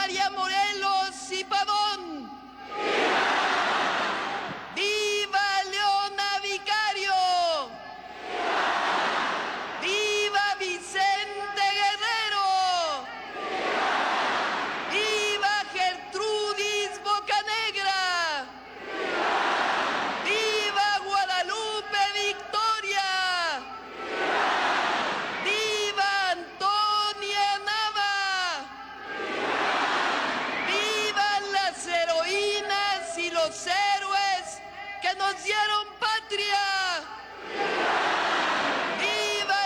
María Morelos y Pavón. ¡Viva Leona Vicario! ¡Viva Vicente Guerrero! ¡Viva Gertrudis Bocanegra! ¡Viva Guadalupe Victoria! ¡Viva Antonia Nava! ¡Vivan las heroínas y los héroes que nos dieron